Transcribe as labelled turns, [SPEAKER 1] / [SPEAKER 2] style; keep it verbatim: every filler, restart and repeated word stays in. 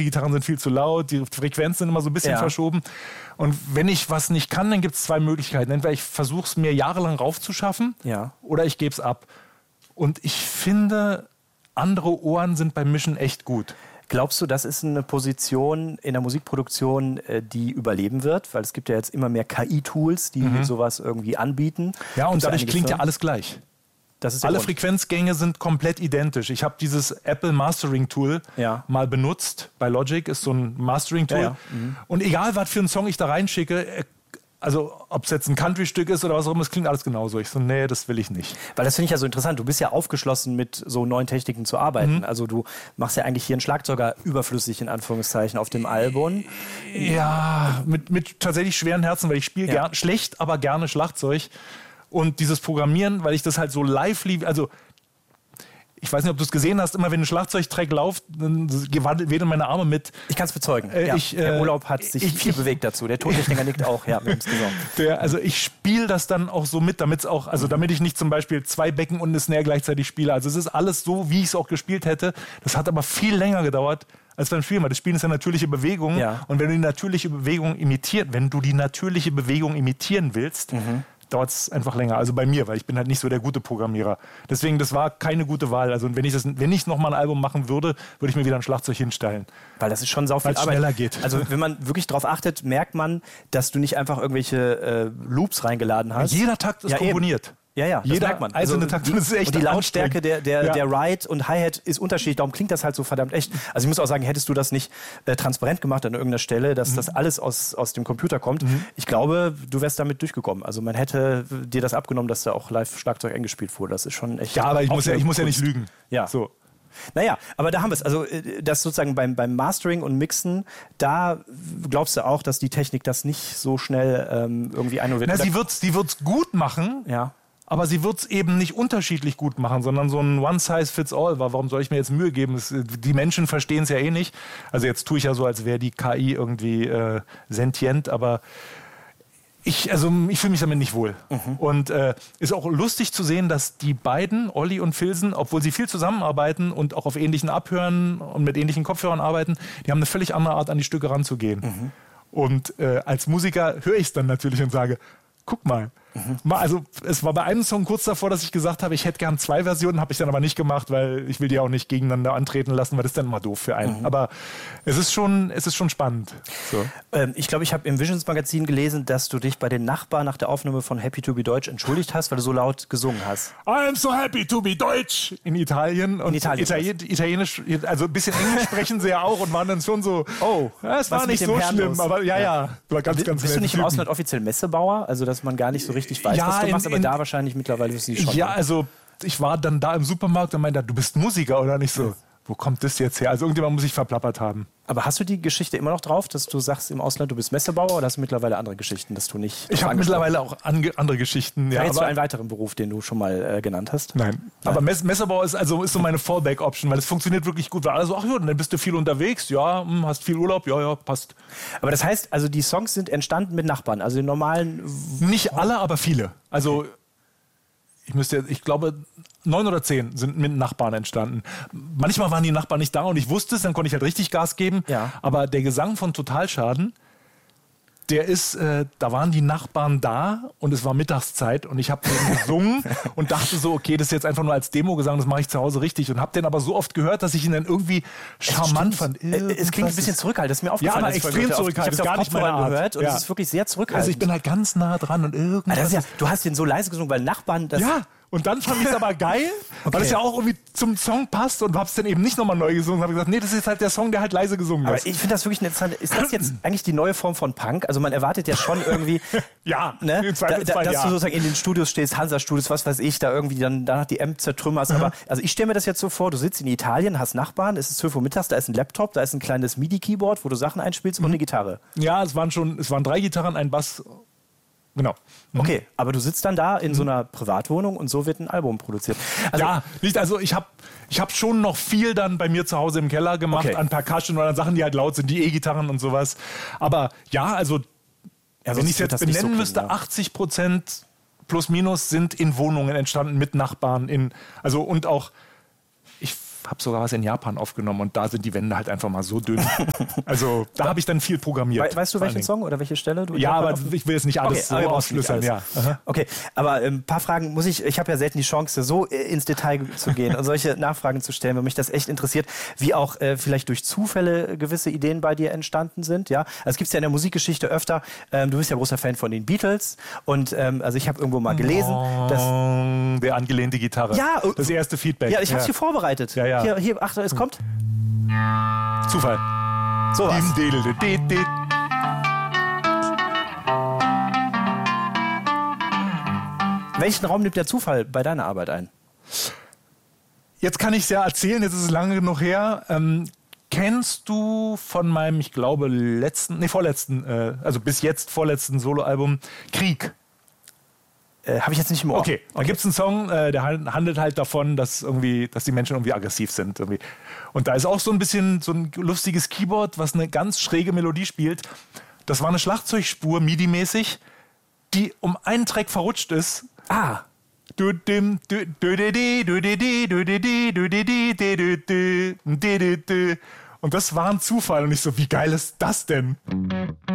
[SPEAKER 1] die Gitarren sind viel zu laut, die Frequenzen sind immer so ein bisschen
[SPEAKER 2] Ja.
[SPEAKER 1] verschoben. Und wenn ich was nicht kann, dann gibt es zwei Möglichkeiten. Entweder ich versuche es mir jahrelang raufzuschaffen
[SPEAKER 2] Ja.
[SPEAKER 1] oder ich gebe es ab. Und ich finde, andere Ohren sind beim Mischen echt gut.
[SPEAKER 2] Glaubst du, das ist eine Position in der Musikproduktion, äh, die überleben wird? Weil es gibt ja jetzt immer mehr K I-Tools, die
[SPEAKER 1] Mhm.
[SPEAKER 2] sowas irgendwie anbieten.
[SPEAKER 1] Ja, und
[SPEAKER 2] Gibt's
[SPEAKER 1] dadurch
[SPEAKER 2] einige
[SPEAKER 1] klingt ja
[SPEAKER 2] Firmen?
[SPEAKER 1] alles gleich.
[SPEAKER 2] Das ist der
[SPEAKER 1] Alle
[SPEAKER 2] Grund.
[SPEAKER 1] Frequenzgänge sind komplett identisch. Ich habe dieses Apple Mastering Tool
[SPEAKER 2] Ja.
[SPEAKER 1] mal benutzt. Bei Logic ist so ein Mastering Tool.
[SPEAKER 2] Ja, ja. Mhm.
[SPEAKER 1] Und egal, was für einen Song ich da reinschicke, äh, also ob es jetzt ein Country-Stück ist oder was auch immer, es klingt alles genauso. Ich so, nee, das will ich nicht.
[SPEAKER 2] Weil das finde ich ja so interessant. Du bist ja aufgeschlossen, mit so neuen Techniken zu arbeiten.
[SPEAKER 1] Mhm.
[SPEAKER 2] Also du machst ja eigentlich hier einen Schlagzeuger überflüssig, in Anführungszeichen, auf dem Album.
[SPEAKER 1] Ja, mit, mit tatsächlich schweren Herzen, weil ich spiele
[SPEAKER 2] Ja.
[SPEAKER 1] gern, schlecht, aber gerne Schlagzeug. Und dieses Programmieren, weil ich das halt so live liebe, also ich weiß nicht, ob du es gesehen hast, immer wenn ein Schlagzeugtrack läuft, dann wedeln meine Arme mit.
[SPEAKER 2] Ich kann es bezeugen.
[SPEAKER 1] Äh,
[SPEAKER 2] ja.
[SPEAKER 1] ich,
[SPEAKER 2] der
[SPEAKER 1] äh,
[SPEAKER 2] Urlaub hat sich
[SPEAKER 1] ich-
[SPEAKER 2] viel
[SPEAKER 1] ich-
[SPEAKER 2] bewegt dazu. Der Tontechniker nickt auch. Ja, wir haben es gesungen.
[SPEAKER 1] Der, also ich spiele das dann auch so mit, damit auch, also damit ich nicht zum Beispiel zwei Becken und eine Snare gleichzeitig spiele. Also es ist alles so, wie ich es auch gespielt hätte. Das hat aber viel länger gedauert als beim Spielen, weil das Spielen ist ja natürliche Bewegung.
[SPEAKER 2] Ja.
[SPEAKER 1] Und wenn du die natürliche Bewegung imitiert, wenn du die natürliche Bewegung imitieren willst, dauert es einfach länger. Also bei mir, weil ich bin halt nicht so der gute Programmierer. Deswegen, das war keine gute Wahl. Also wenn ich das, wenn ich nochmal ein Album machen würde, würde ich mir wieder ein Schlagzeug hinstellen.
[SPEAKER 2] Weil das ist schon sau viel
[SPEAKER 1] Weil's
[SPEAKER 2] Arbeit.
[SPEAKER 1] schneller geht.
[SPEAKER 2] Also wenn man wirklich drauf achtet, merkt man, dass du nicht einfach irgendwelche äh, Loops reingeladen hast.
[SPEAKER 1] Jeder Takt ist
[SPEAKER 2] Ja, eben.
[SPEAKER 1] komponiert.
[SPEAKER 2] Ja, ja, das
[SPEAKER 1] Jeder
[SPEAKER 2] merkt man.
[SPEAKER 1] einzelne
[SPEAKER 2] Also
[SPEAKER 1] Takt,
[SPEAKER 2] die,
[SPEAKER 1] das ist echt
[SPEAKER 2] und die Lautstärke der,
[SPEAKER 1] anstrengend.
[SPEAKER 2] der,
[SPEAKER 1] Ja.
[SPEAKER 2] der Ride und Hi-Hat ist unterschiedlich, darum klingt das halt so verdammt echt. Also ich muss auch sagen, hättest du das nicht äh, transparent gemacht an irgendeiner Stelle, dass
[SPEAKER 1] Mhm.
[SPEAKER 2] das alles aus, aus dem Computer kommt, ich glaube, du wärst damit durchgekommen. Also man hätte dir das abgenommen, dass da auch live Schlagzeug eingespielt wurde. Das ist schon echt...
[SPEAKER 1] Ja, aber ich
[SPEAKER 2] auch
[SPEAKER 1] muss ja,
[SPEAKER 2] eine
[SPEAKER 1] ich muss ja nicht
[SPEAKER 2] Kunst.
[SPEAKER 1] lügen.
[SPEAKER 2] Ja.
[SPEAKER 1] So.
[SPEAKER 2] Naja, aber da haben wir es. Also äh, das sozusagen beim, beim Mastering und Mixen, da glaubst du auch, dass die Technik das nicht so schnell ähm, irgendwie einholen wird?
[SPEAKER 1] Na,
[SPEAKER 2] Oder-
[SPEAKER 1] sie wird es die wird's gut machen,
[SPEAKER 2] ja.
[SPEAKER 1] aber sie wird es eben nicht unterschiedlich gut machen, sondern so ein One-Size-Fits-all. Warum soll ich mir jetzt Mühe geben? Es, die Menschen verstehen es ja eh nicht. Also jetzt tue ich ja so, als wäre die K I irgendwie äh, sentient, aber ich, also ich fühle mich damit nicht wohl. Und äh, ist auch lustig zu sehen, dass die beiden, Olli und Filsen, obwohl sie viel zusammenarbeiten und auch auf ähnlichen Abhören und mit ähnlichen Kopfhörern arbeiten, die haben eine völlig andere Art, an die Stücke ranzugehen. Und äh, als Musiker höre ich es dann natürlich und sage, guck mal. Mal, also es war bei einem Song kurz davor, dass ich gesagt habe, ich hätte gern zwei Versionen, habe ich dann aber nicht gemacht, weil ich will die auch nicht gegeneinander antreten lassen, weil das ist dann immer doof für einen. Aber es ist schon, es ist schon spannend. So.
[SPEAKER 2] Ähm, ich glaube, ich habe im Visions Magazin gelesen, dass du dich bei den Nachbarn nach der Aufnahme von Happy to be Deutsch entschuldigt hast, weil du so laut gesungen hast.
[SPEAKER 1] I'm so happy to be Deutsch in Italien. Und
[SPEAKER 2] Italien
[SPEAKER 1] Italien, Italienisch, also ein bisschen Englisch sprechen sie ja auch und waren dann schon so,
[SPEAKER 2] Oh,
[SPEAKER 1] ja, es
[SPEAKER 2] was
[SPEAKER 1] war
[SPEAKER 2] mit
[SPEAKER 1] nicht
[SPEAKER 2] dem
[SPEAKER 1] so
[SPEAKER 2] Herrn
[SPEAKER 1] schlimm,
[SPEAKER 2] los?
[SPEAKER 1] aber ja,
[SPEAKER 2] Ja.
[SPEAKER 1] ja, war ganz,
[SPEAKER 2] Bist
[SPEAKER 1] ganz
[SPEAKER 2] du
[SPEAKER 1] nette
[SPEAKER 2] nicht im
[SPEAKER 1] Typen.
[SPEAKER 2] Ausland offiziell Messebauer? Also, dass man gar nicht so richtig weiß,
[SPEAKER 1] Ja,
[SPEAKER 2] was du
[SPEAKER 1] in-
[SPEAKER 2] machst, aber
[SPEAKER 1] in-
[SPEAKER 2] da wahrscheinlich mittlerweile wissen die schon.
[SPEAKER 1] Ja, also ich war dann da im Supermarkt und meinte, du bist Musiker oder nicht so. Wo kommt das jetzt her? Also irgendjemand muss sich verplappert haben.
[SPEAKER 2] Aber hast du die Geschichte immer noch drauf, dass du sagst im Ausland, du bist Messebauer, oder hast du mittlerweile andere Geschichten, dass du nicht...
[SPEAKER 1] Ich habe mittlerweile auch ange andere Geschichten. Ja,
[SPEAKER 2] Verrätst du
[SPEAKER 1] aber,
[SPEAKER 2] einen weiteren Beruf, den du schon mal äh, genannt hast?
[SPEAKER 1] nein. Aber Mess Messerbau ist, also, ist so meine Fallback-Option, weil es funktioniert wirklich gut. Weil alle so, ach ja, dann bist du viel unterwegs, ja, hm, hast viel Urlaub, ja, ja, passt.
[SPEAKER 2] Aber das heißt, also die Songs sind entstanden mit Nachbarn, also den normalen...
[SPEAKER 1] Nicht alle, aber viele. Also ich müsste, jetzt- ich glaube, neun oder zehn sind mit Nachbarn entstanden. Manchmal waren die Nachbarn nicht da und ich wusste es, dann konnte ich halt richtig Gas geben.
[SPEAKER 2] Ja.
[SPEAKER 1] Aber der Gesang von Totalschaden, der ist, äh, da waren die Nachbarn da und es war Mittagszeit und ich habe den gesungen und dachte so, okay, das ist jetzt einfach nur als Demo-Gesang, das mache ich zu Hause richtig und habe den aber so oft gehört, dass ich ihn dann irgendwie charmant fand.
[SPEAKER 2] Äh, Es klingt ein
[SPEAKER 1] Irgendwas
[SPEAKER 2] bisschen
[SPEAKER 1] ist-
[SPEAKER 2] zurückhaltend, das ist mir aufgefallen.
[SPEAKER 1] aber
[SPEAKER 2] als ich
[SPEAKER 1] extrem
[SPEAKER 2] vorhin auf-
[SPEAKER 1] zurückhaltend,
[SPEAKER 2] Ich habe
[SPEAKER 1] gar
[SPEAKER 2] es
[SPEAKER 1] nicht
[SPEAKER 2] auf
[SPEAKER 1] meine
[SPEAKER 2] Kopfhörer
[SPEAKER 1] Art.
[SPEAKER 2] gehört und
[SPEAKER 1] Ja.
[SPEAKER 2] es ist wirklich sehr zurückhaltend.
[SPEAKER 1] Also ich bin halt ganz nah dran und irgendwas.
[SPEAKER 2] Ah, das ist ja, du hast den so leise gesungen, weil Nachbarn... Das
[SPEAKER 1] Ja, und dann fand ich es aber geil,
[SPEAKER 2] Okay.
[SPEAKER 1] weil es ja auch irgendwie zum Song passt und hab's dann eben nicht nochmal neu gesungen. Habe gesagt, nee, das ist halt der Song, der halt leise gesungen
[SPEAKER 2] Aber
[SPEAKER 1] ist.
[SPEAKER 2] ich finde das wirklich interessant. Ist das jetzt eigentlich die neue Form von Punk? Also man erwartet ja schon irgendwie,
[SPEAKER 1] Ja,
[SPEAKER 2] ne,
[SPEAKER 1] im
[SPEAKER 2] da, da,
[SPEAKER 1] Zweifelsfall
[SPEAKER 2] dass
[SPEAKER 1] ja.
[SPEAKER 2] du sozusagen in den Studios stehst, Hansa-Studios, was weiß ich, da irgendwie dann danach die Amp zertrümmerst.
[SPEAKER 1] Mhm.
[SPEAKER 2] Aber also ich stelle mir das jetzt so vor, du sitzt in Italien, hast Nachbarn, es ist zwölf Uhr mittags, da ist ein Laptop, da ist ein kleines MIDI-Keyboard, wo du Sachen einspielst
[SPEAKER 1] Mhm.
[SPEAKER 2] und eine Gitarre.
[SPEAKER 1] Ja, es waren schon, es waren drei Gitarren, ein Bass. Genau.
[SPEAKER 2] Okay, aber du sitzt dann da in so einer Privatwohnung und so wird ein Album produziert. Also,
[SPEAKER 1] ja, nicht, also ich habe ich hab schon noch viel dann bei mir zu Hause im Keller gemacht
[SPEAKER 2] Okay.
[SPEAKER 1] an Percussion oder an Sachen, die halt laut sind, die E-Gitarren und sowas. Aber ja, also
[SPEAKER 2] ja,
[SPEAKER 1] wenn
[SPEAKER 2] sonst
[SPEAKER 1] ich es
[SPEAKER 2] wird
[SPEAKER 1] jetzt
[SPEAKER 2] das nicht
[SPEAKER 1] benennen
[SPEAKER 2] so
[SPEAKER 1] müsste,
[SPEAKER 2] klingen, ja.
[SPEAKER 1] achtzig Prozent plus minus sind in Wohnungen entstanden mit Nachbarn. In, also und auch, ich habe sogar was in Japan aufgenommen und da sind die Wände halt einfach mal so dünn. Also da habe ich dann viel programmiert.
[SPEAKER 2] We weißt du, welchen Song oder welche Stelle du
[SPEAKER 1] Ja, aber ich will jetzt nicht alles
[SPEAKER 2] okay,
[SPEAKER 1] so aufschlüsseln. Ja.
[SPEAKER 2] Okay, aber ein ähm, paar Fragen muss ich, ich habe ja selten die Chance, so ins Detail zu gehen und solche Nachfragen zu stellen, weil mich das echt interessiert, wie auch äh, vielleicht durch Zufälle gewisse Ideen bei dir entstanden sind. Ja? Also es gibt ja in der Musikgeschichte öfter, ähm, du bist ja großer Fan von den Beatles und ähm, also ich habe irgendwo mal gelesen,
[SPEAKER 1] oh,
[SPEAKER 2] dass...
[SPEAKER 1] Der angelehnte Gitarre.
[SPEAKER 2] Ja,
[SPEAKER 1] das erste Feedback.
[SPEAKER 2] Ja, ich habe es
[SPEAKER 1] ja.
[SPEAKER 2] hier vorbereitet.
[SPEAKER 1] Ja, ja.
[SPEAKER 2] Hier, hier, Achtung, es kommt.
[SPEAKER 1] Zufall.
[SPEAKER 2] So was. Welchen Raum nimmt der Zufall bei deiner Arbeit ein?
[SPEAKER 1] Jetzt kann ich es ja erzählen, jetzt ist es lange genug her. Ähm, kennst du von meinem, ich glaube, letzten, nee, vorletzten, äh, also bis jetzt vorletzten Soloalbum Krieg?
[SPEAKER 2] Äh, Habe ich jetzt nicht im Ohr.
[SPEAKER 1] Okay, da okay. gibt es einen Song, äh, der handelt halt davon, dass, irgendwie, dass die Menschen irgendwie aggressiv sind. Irgendwie. Und da ist auch so ein bisschen so ein lustiges Keyboard, was eine ganz schräge Melodie spielt. Das war eine Schlagzeugspur, MIDI-mäßig, die um einen Track verrutscht ist.
[SPEAKER 2] Ah.
[SPEAKER 1] Und das war ein Zufall. Und ich so, wie geil ist das denn?